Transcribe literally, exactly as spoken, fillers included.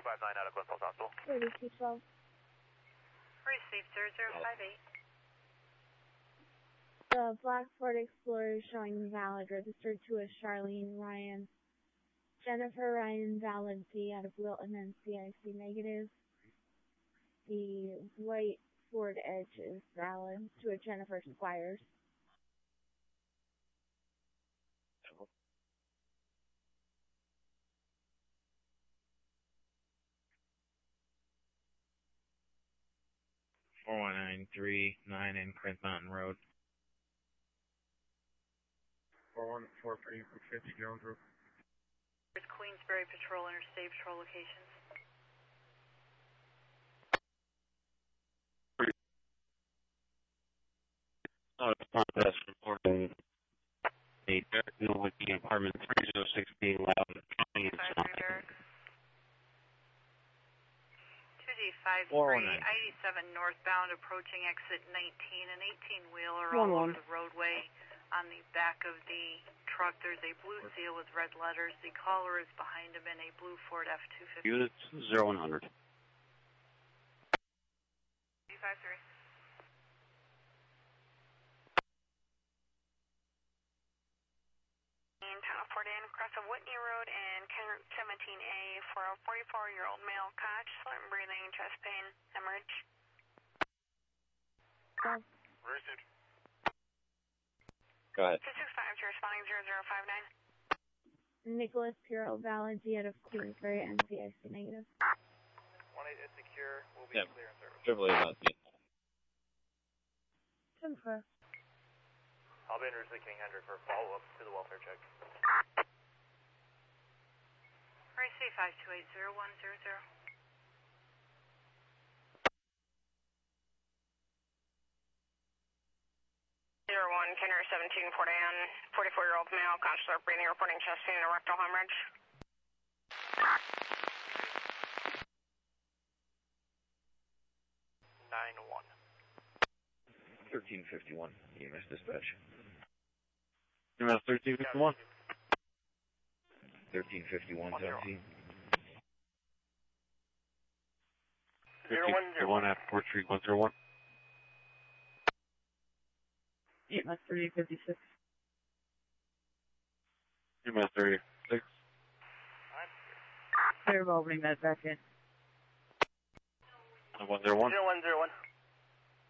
two five nine out of Glenn Falls Hospital. thirty-two twelve. Receive zero zero five eight. The Black Ford Explorer is showing valid, registered to a Charlene Ryan. Jennifer Ryan, valid C out of Wilton and C I C negative. The white Ford Edge is valid to a Jennifer Squires. four one nine three nine in Crent Mountain Road. four one four three fifty Jones Road. Queensbury Patrol, Interstate Patrol locations. Oh, it's contest reporting a Derek Nowicki apartment three oh six being loud and county and five three Derek. two D five three, I eighty-seven northbound approaching exit nineteen, an eighteen-wheeler all over the roadway. On the back of the truck, there's a blue seal with red letters. The caller is behind him in a blue Ford F two fifty. Units zero one hundred. two five three. In Town of Fort Anne, across of Whitney Road and Kennert seventeen A for a forty-four-year-old male conscious, slight breathing, chest pain, hemorrhage. Well, Received. Go ahead. two six five, you're responding zero zero five nine. Nicholas Puro, valid C out of Queensbury and C I C negative. one eight is secure. We'll be Yep. clear in service. Triple A about the Confirm. I'll be introducing King Hendrik for follow-up to the welfare check. Receive five two eight zero one zero zero. Zero one, Kennert seventeen, Fort Anne, forty-four-year-old male, conscious, breathing, reporting chest pain and rectal hemorrhage. nine one. thirteen fifty-one, E M S dispatch. E M S thirteen fifty-one. thirteen fifty-one, seventeen. Zero one zero one at Port Street one zero one. E M S thirty fifty-six. E M S thirty-six. They're opening that back in. one zero one. Zero one zero one.